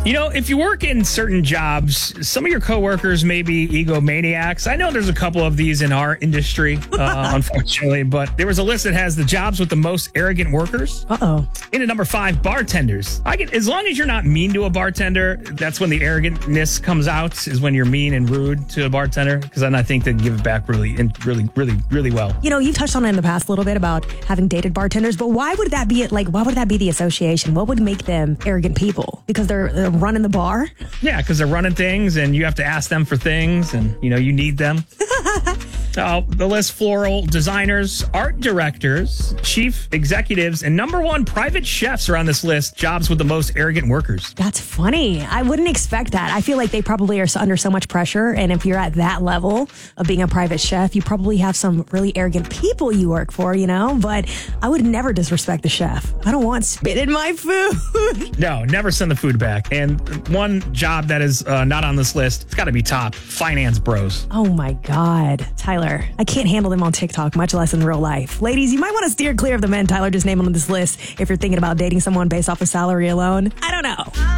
If you work in certain jobs, some of your coworkers may be egomaniacs. I know there's a couple of these in our industry, unfortunately, but there was a list that has the jobs with the most arrogant workers. Uh-oh. In at number 5, bartenders. As long as you're not mean to a bartender, that's when the arrogantness comes out, is when you're mean and rude to a bartender, because then I think they give it back really well. You've touched on it in the past a little bit about having dated bartenders, but why would that be the association? What would make them arrogant people? Because they're running the bar? Yeah, because they're running things and you have to ask them for things and, you need them. The list: floral designers, art directors, chief executives, and number 1, private chefs are on this list. Jobs with the most arrogant workers. That's funny. I wouldn't expect that. I feel like they probably are under so much pressure. And if you're at that level of being a private chef, you probably have some really arrogant people you work for, But I would never disrespect the chef. I don't want spit in my food. No, never send the food back. And one job that is not on this list, it's got to be top: finance bros. Oh my God. Tyler, I can't handle them on TikTok, much less in real life. Ladies, you might want to steer clear of the men Tyler just named on this list if you're thinking about dating someone based off of salary alone. I don't know.